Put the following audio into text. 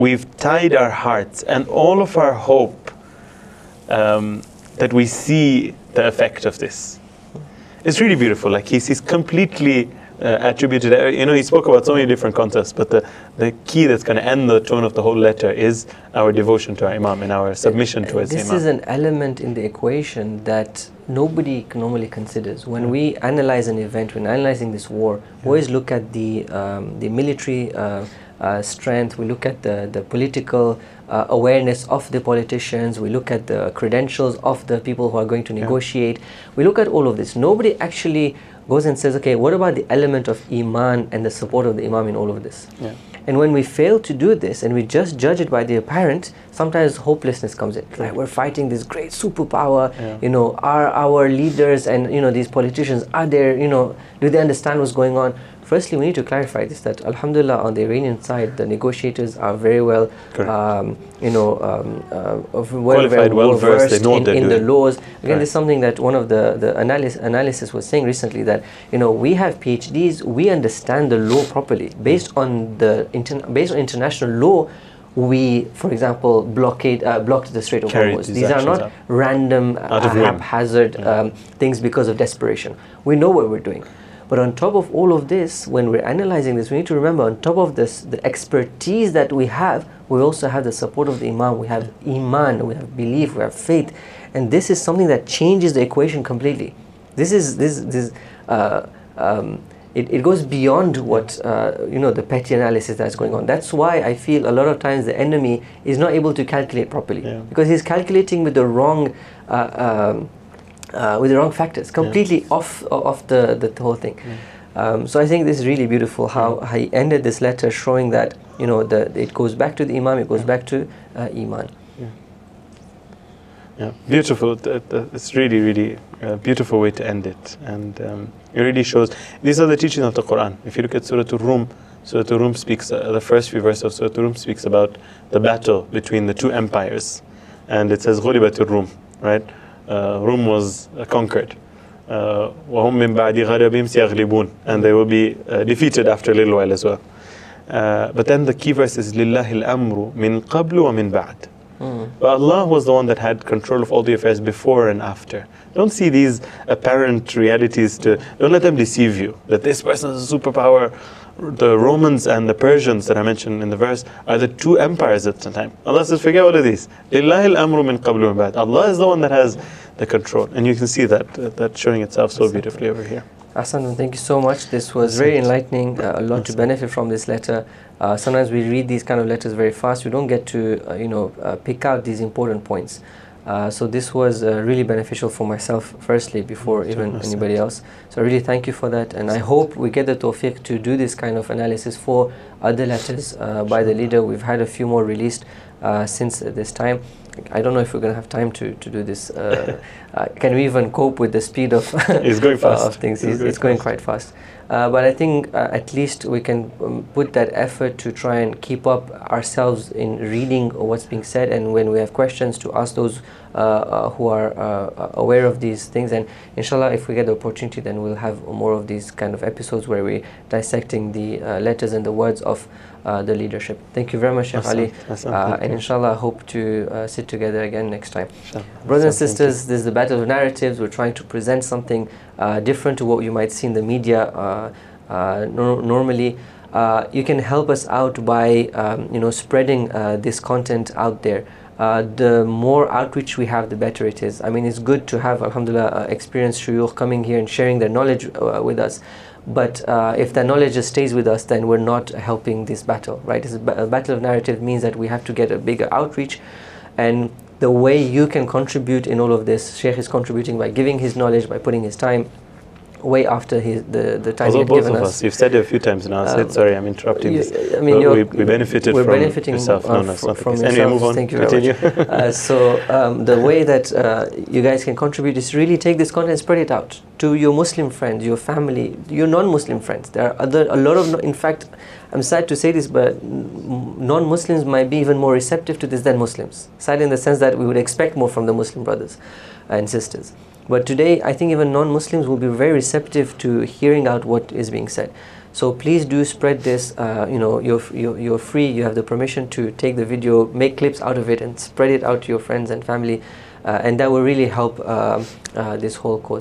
we've tied our hearts and all of our hope that we see the effect of this. It's really beautiful. Like he's completely attributed. He spoke about so many different concepts, but the key that's going to end the tone of the whole letter is our devotion to our Imam and our submission to his Imam. This is an element in the equation that nobody normally considers. When we analyze an event, when analyzing this war, we always look at the military strength, we look at the political awareness of the politicians, we look at the credentials of the people who are going to negotiate, we look at all of this. Nobody actually goes and says, okay, what about the element of Iman and the support of the Imam in all of this? And when we fail to do this and we just judge it by the apparent, sometimes hopelessness comes in. Like, we're fighting this great superpower, are our leaders and these politicians, are there, do they understand what's going on? Firstly, we need to clarify this, that Alhamdulillah, on the Iranian side, the negotiators are very well, qualified, well versed, they know what they're in the doing. laws. Again, this is something that one of the analysis was saying recently, that we have PhDs, we understand the law properly. Based on international law, we, for example, blocked the Strait of Hormuz. These are not random, haphazard things because of desperation. We know what we're doing. But on top of all of this, when we're analyzing this, we need to remember, on top of this, the expertise that we have, we also have the support of the Imam. We have Iman, we have belief, we have faith. And this is something that changes the equation completely. It goes beyond what, the petty analysis that's going on. That's why I feel a lot of times the enemy is not able to calculate properly. Because he's calculating with the wrong factors, completely off the whole thing. So I think this is really beautiful how he ended this letter, showing that it goes back to the Imam, it goes back to Iman. Beautiful. It's really a beautiful way to end it, and it really shows. These are the teachings of the Quran. If you look at Surah Al-Rum speaks, the first few verses of Surah Al-Rum speaks about the battle between the two empires, and it says غُلِبَتِ الرُّوم, right? Rum was conquered. وَهُمْ مِنْ بَعْدِ غَلَبِهِمْ سَيَغْلِبُونَ, and they will be defeated after a little while as well. But then the key verse is لِلَّهِ الْأَمْرُ مِنْ قَبْلُ وَمِنْ بَعْدُ. But Allah was the one that had control of all the affairs before and after. Don't see these apparent realities, don't let them deceive you, that this person is a superpower. The Romans and the Persians that I mentioned in the verse are the two empires at the time. Allah says, forget all of these. لِلَّهِ الْأَمْرُ مِنْ قَبْلُ وَمِنْ بَعْدُ. Allah is the one that has the control. And you can see that showing itself so beautifully over here. Ahsan, thank you so much. This was very enlightening, a lot to benefit from this letter. Sometimes we read these kind of letters very fast. We don't get to, pick out these important points. So this was really beneficial for myself, firstly, before even anybody else. So I really thank you for that. And I hope we get the tawfiq to do this kind of analysis for other letters by the leader. We've had a few more released since this time. I don't know if we're going to have time to do this. Can we even cope with the speed of, it's going fast. Of things? It's going quite fast. But I think at least we can put that effort to try and keep up ourselves in reading what's being said, and when we have questions, to ask those who are aware of these things. And inshallah, if we get the opportunity, then we'll have more of these kind of episodes where we're dissecting the letters and the words of the leadership. Thank you very much, Sheikh Ali. And inshallah, I hope to sit together again next time. Brothers and sisters, this is the Battle of Narratives. We're trying to present something different to what you might see in the media normally. You can help us out by spreading this content out there. The more outreach we have, the better it is. I mean, it's good to have, alhamdulillah, experienced shuyukh coming here and sharing their knowledge with us. But if that knowledge just stays with us, then we're not helping this battle, right? This battle of narrative means that we have to get a bigger outreach. And the way you can contribute in all of this, Sheikh is contributing by giving his knowledge, by putting his time, way after the time you've given us. You've said it a few times now. Sorry, I'm interrupting. I mean, we benefited from yourself. From yourself. Anyway, move on. Thank you very much. So the way that you guys can contribute is really take this content and spread it out to your Muslim friends, your family, your non-Muslim friends. There are a lot of, in fact, I'm sad to say this, but non-Muslims might be even more receptive to this than Muslims. Sad in the sense that we would expect more from the Muslim brothers and sisters. But today, I think even non-Muslims will be very receptive to hearing out what is being said. So please do spread this. You're free, you have the permission to take the video, make clips out of it and spread it out to your friends and family, and that will really help this whole cause.